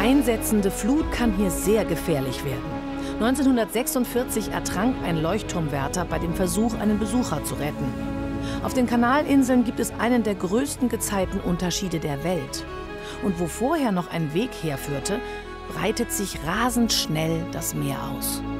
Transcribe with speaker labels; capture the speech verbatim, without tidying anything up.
Speaker 1: einsetzende Flut kann hier sehr gefährlich werden. neunzehnhundertsechsundvierzig ertrank ein Leuchtturmwärter bei dem Versuch, einen Besucher zu retten. Auf den Kanalinseln gibt es einen der größten Gezeitenunterschiede der Welt. Und wo vorher noch ein Weg herführte, breitet sich rasend schnell das Meer aus.